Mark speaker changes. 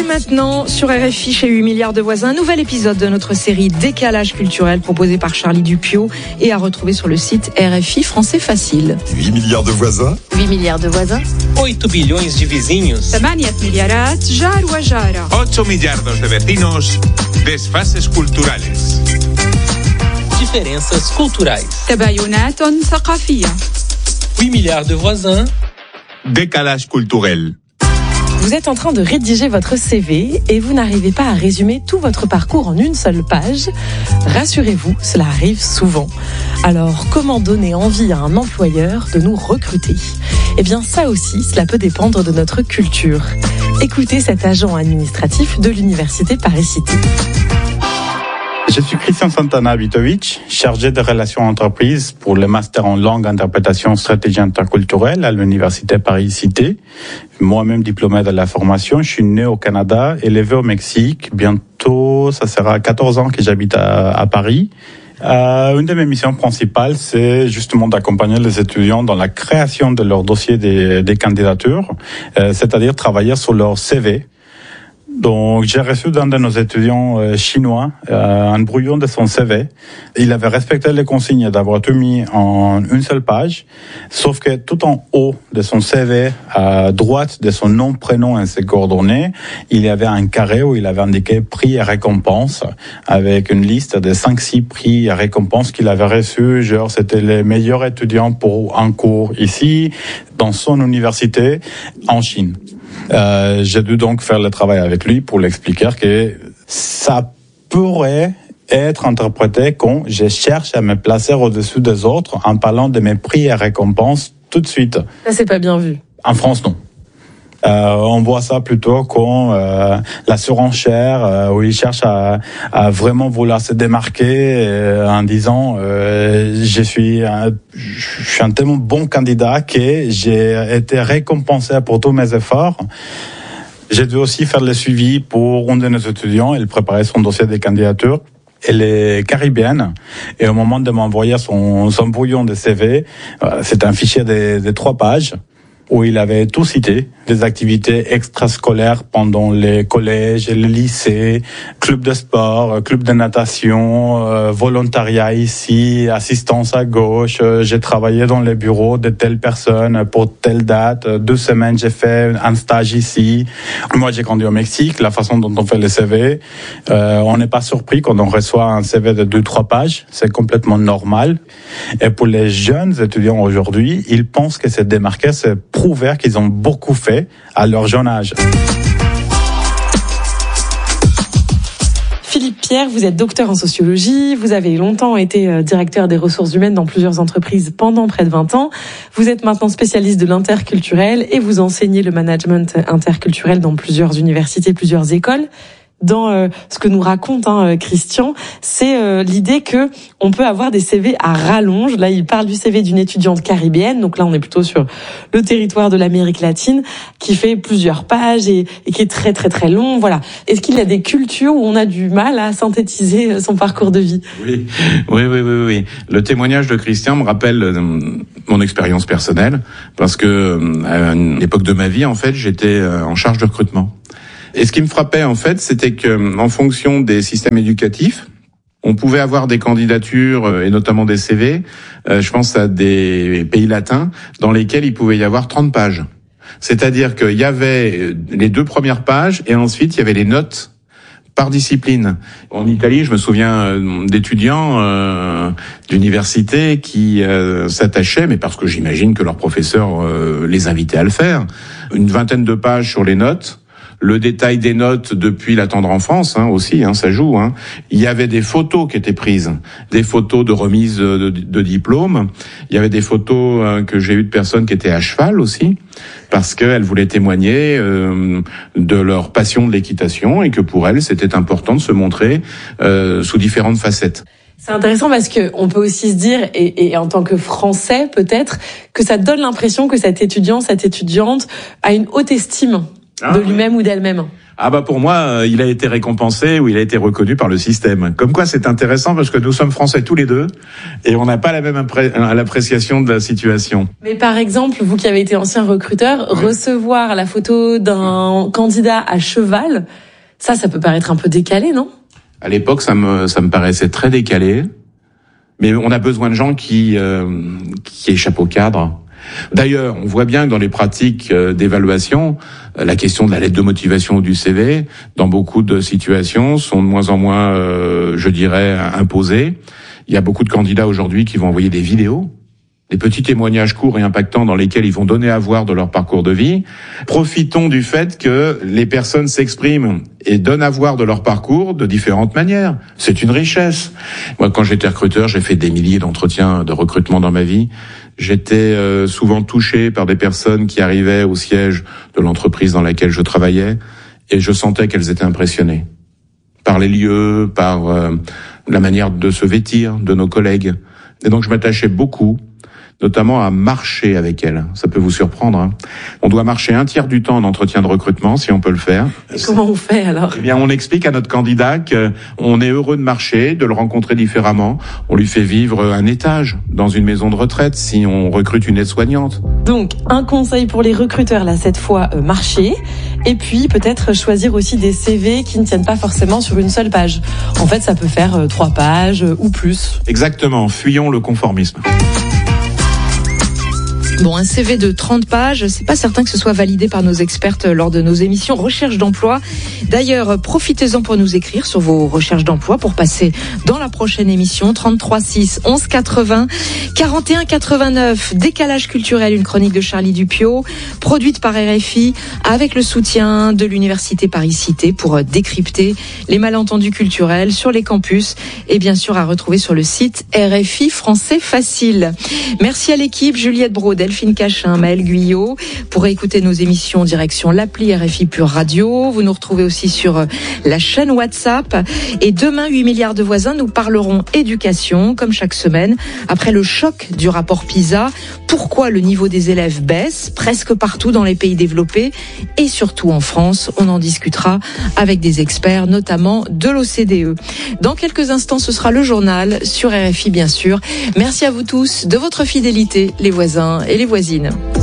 Speaker 1: Maintenant, sur RFI, chez 8 milliards de voisins, un nouvel épisode de notre série Décalage culturel proposé par Charlie Dupiot et à retrouver sur le site RFI Français Facile.
Speaker 2: 8 milliards de voisins.
Speaker 3: 8 milliards de voisins.
Speaker 4: 8 bilhões de vizinhos.
Speaker 5: 8 مليارات جار وجارة.
Speaker 6: 8 millardos de vecinos. Desfases culturales.
Speaker 4: Diferenças culturais.
Speaker 5: تباينات ثقافية.
Speaker 4: 8 milliards de voisins.
Speaker 6: Décalage culturel.
Speaker 7: Vous êtes en train de rédiger votre CV et vous n'arrivez pas à résumer tout votre parcours en une seule page. Rassurez-vous, cela arrive souvent. Alors, comment donner envie à un employeur de nous recruter ? Eh bien, ça aussi, cela peut dépendre de notre culture. Écoutez cet agent administratif de l'Université Paris-Cité.
Speaker 8: Je suis Christian Santana Vitovic, chargé de relations entreprises pour le master en langue, interprétation, stratégie interculturelle à l'Université Paris-Cité. Moi-même diplômé de la formation, je suis né au Canada, élevé au Mexique. Bientôt, ça sera 14 ans que j'habite à Paris. Une de mes missions principales, c'est justement d'accompagner les étudiants dans la création de leur dossier des candidatures, c'est-à-dire travailler sur leur CV. Donc, j'ai reçu d'un de nos étudiants chinois un brouillon de son CV. Il avait respecté les consignes d'avoir tout mis en une seule page, sauf que tout en haut de son CV, à droite de son nom, prénom et ses coordonnées, il y avait un carré où il avait indiqué prix et récompense, avec une liste de 5-6 prix et récompenses qu'il avait reçus. Genre, c'était les meilleurs étudiants pour un cours ici, dans son université, en Chine. J'ai dû donc faire le travail avec lui pour l'expliquer que ça pourrait être interprété comme je cherche à me placer au-dessus des autres en parlant de mes prix et récompenses tout de suite.
Speaker 7: Ça, c'est pas bien vu.
Speaker 8: En France, non. On voit ça plutôt comme la surenchère où ils cherchent à vraiment vouloir se démarquer en disant je suis un tellement bon candidat que j'ai été récompensé pour tous mes efforts. J'ai dû aussi faire le suivi pour un de nos étudiants. Il préparait son dossier de candidature. Elle est caribéenne et au moment de m'envoyer son brouillon de CV, c'est un fichier de 3 pages. Où il avait tout cité, des activités extrascolaires pendant les collèges et les lycées, club de sport, club de natation, volontariat ici, assistance à gauche, j'ai travaillé dans les bureaux de telle personne pour telle date, 2 semaines j'ai fait un stage ici. Moi j'ai grandi au Mexique, la façon dont on fait les CV, on n'est pas surpris quand on reçoit un CV de 2-3 pages, c'est complètement normal. Et pour les jeunes étudiants aujourd'hui, ils pensent que c'est démarqué, c'est prouver qu'ils ont beaucoup fait à leur jeune âge.
Speaker 7: Philippe Pierre, vous êtes docteur en sociologie, vous avez longtemps été directeur des ressources humaines dans plusieurs entreprises pendant près de 20 ans. Vous êtes maintenant spécialiste de l'interculturel et vous enseignez le management interculturel dans plusieurs universités, plusieurs écoles. Dans ce que nous raconte Christian, c'est l'idée que on peut avoir des CV à rallonge. Là, il parle du CV d'une étudiante caribéenne, donc là on est plutôt sur le territoire de l'Amérique latine, qui fait plusieurs pages et qui est très très très long. Voilà. Est-ce qu'il y a des cultures où on a du mal à synthétiser son parcours de vie ?
Speaker 9: Oui. Le témoignage de Christian me rappelle mon expérience personnelle, parce que à une époque de ma vie, en fait, j'étais en charge de recrutement. Et ce qui me frappait, en fait, c'était que, en fonction des systèmes éducatifs, on pouvait avoir des candidatures, et notamment des CV, je pense à des pays latins, dans lesquels il pouvait y avoir 30 pages. C'est-à-dire qu'il y avait les 2 premières pages, et ensuite il y avait les notes par discipline. En Italie, je me souviens d'étudiants d'université qui s'attachaient, mais parce que j'imagine que leurs professeurs les invitaient à le faire, une 20aine de pages sur les notes. Le détail des notes depuis la tendre enfance aussi, ça joue. Il y avait des photos qui étaient prises, des photos de remise de diplômes. Il y avait des photos que j'ai eues de personnes qui étaient à cheval aussi, parce qu'elles voulaient témoigner de leur passion de l'équitation et que pour elles, c'était important de se montrer sous différentes facettes.
Speaker 7: C'est intéressant parce que on peut aussi se dire, et en tant que Français peut-être, que ça donne l'impression que cet étudiant, cette étudiante a une haute estime de lui-même ou d'elle-même.
Speaker 9: Ah bah pour moi, il a été récompensé ou il a été reconnu par le système. Comme quoi c'est intéressant parce que nous sommes français tous les deux et on n'a pas la même l'appréciation de la situation.
Speaker 7: Mais par exemple, vous qui avez été ancien recruteur, recevoir la photo d'un candidat à cheval, ça peut paraître un peu décalé, non ?
Speaker 9: À l'époque, ça me paraissait très décalé. Mais on a besoin de gens qui échappent au cadre. D'ailleurs, on voit bien que dans les pratiques d'évaluation, la question de la lettre de motivation ou du CV, dans beaucoup de situations, sont de moins en moins, je dirais, imposées. Il y a beaucoup de candidats aujourd'hui qui vont envoyer des vidéos, des petits témoignages courts et impactants dans lesquels ils vont donner à voir de leur parcours de vie. Profitons du fait que les personnes s'expriment et donnent à voir de leur parcours de différentes manières. C'est une richesse. Moi, quand j'étais recruteur, j'ai fait des milliers d'entretiens de recrutement dans ma vie. J'étais souvent touché par des personnes qui arrivaient au siège de l'entreprise dans laquelle je travaillais et je sentais qu'elles étaient impressionnées par les lieux, par la manière de se vêtir de nos collègues. Et donc je m'attachais beaucoup, notamment à marcher avec elles. Ça peut vous surprendre, hein. On doit marcher un tiers du temps en entretien de recrutement, si on peut le faire.
Speaker 7: Et comment on fait alors ?
Speaker 9: Eh bien, on explique à notre candidat qu'on est heureux de marcher, de le rencontrer différemment. On lui fait vivre un étage dans une maison de retraite si on recrute une aide-soignante.
Speaker 7: Donc, un conseil pour les recruteurs, là, cette fois, marcher. Et puis, peut-être choisir aussi des CV qui ne tiennent pas forcément sur une seule page. En fait, ça peut faire 3 pages ou plus.
Speaker 9: Exactement. Fuyons le conformisme.
Speaker 1: Bon, un CV de 30 pages, c'est pas certain que ce soit validé par nos expertes lors de nos émissions recherche d'emploi. D'ailleurs, profitez-en pour nous écrire sur vos recherches d'emploi pour passer dans la prochaine émission 33 6 11 80 41 89. Décalage culturel, une chronique de Charlie Dupiot, produite par RFI avec le soutien de l'Université Paris-Cité pour décrypter les malentendus culturels sur les campus et bien sûr à retrouver sur le site RFI Français Facile. Merci à l'équipe, Juliette Braud, Delphine Cachin, Maëlle Guyot. Pour écouter nos émissions, direction l'appli RFI Pure Radio. Vous nous retrouvez aussi sur la chaîne WhatsApp. Et demain, 8 milliards de voisins, nous parlerons éducation, comme chaque semaine. Après le choc du rapport PISA, pourquoi le niveau des élèves baisse presque partout dans les pays développés et surtout en France. On en discutera avec des experts, notamment de l'OCDE. Dans quelques instants, ce sera le journal sur RFI, bien sûr. Merci à vous tous de votre fidélité, les voisins et les voisines.